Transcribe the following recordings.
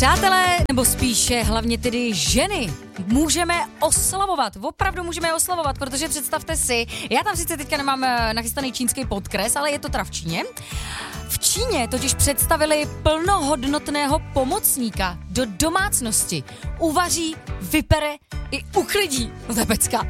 Přátelé, nebo spíše hlavně tedy ženy, můžeme oslavovat, opravdu můžeme oslavovat, protože představte si, já tam sice teďka nemám nachystaný čínský podkres, ale je to teda v Číně. V Číně totiž představili plnohodnotného pomocníka do domácnosti. Uvaří, vypere i uklidí. No to je pecka.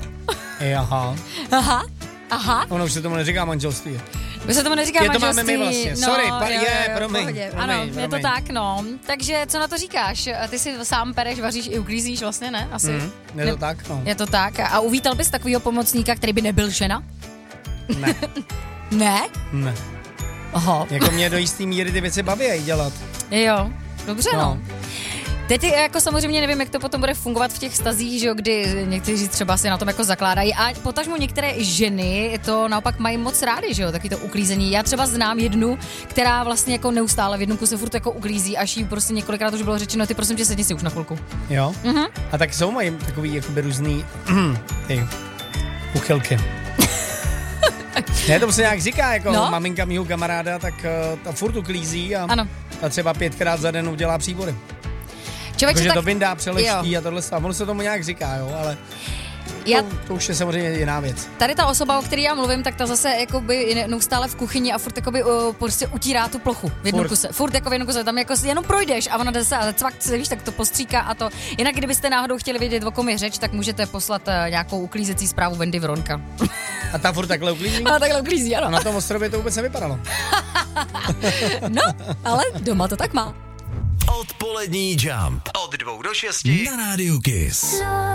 Aha. Ono už se tomu neříká manželství. Už se tomu neříká manželství. To máme my vlastně. Sorry, promiň. Ano, je to tak, no. Takže co na to říkáš? Ty si sám pereš, vaříš i uklízíš vlastně, ne? Asi. Je to tak, no. Je to tak. A uvítal bys takovýho pomocníka, který by nebyl žena? Ne. Ne? Ne. Aha. Jako mě do jistý míry ty věci baví a dělat. Jo, dobře no. Teď jako samozřejmě nevím, jak to potom bude fungovat v těch vztazích, že jo, kdy někteří třeba si na tom jako zakládají a potažmo některé ženy to naopak mají moc rády, že jo, taky to uklízení. Já třeba znám jednu, která vlastně jako neustále v jednom kuse furt jako uklízí, až jí prostě několikrát už bylo řečeno, ty prosím tě sedni si už na chvilku. Jo? A tak jsou mají takový jakoby různý uchylky. Ne, to se nějak říká, jako maminka mýho kamaráda, tak ta furt uklízí a třeba 5krát za den udělá příbory. Jakože to vyndá, přeleští a tohle stav. Ono se tomu nějak říká, jo, ale to už je samozřejmě jiná věc. Tady ta osoba, o které já mluvím, tak ta zase jakoby neustále v kuchyni a furt jakoby prostě utírá tu plochu v jednom kuse. Furt jako v jednom kuse, tam jako jenom projdeš a ona jde se a cvak, víš, tak to postříká a to. Jinak kdybyste náhodou chtěli vědět, o kom je řeč, tak můžete poslat nějakou uklízecí zprávu Wendy Vronka. A ta furt takhle uklízí? A takhle uklízí, ano. A na tom ostrově to vůbec nevypadalo. No, ale doma to tak má. Odpolední Jump od 2 do 6 na Rádiu Kiss.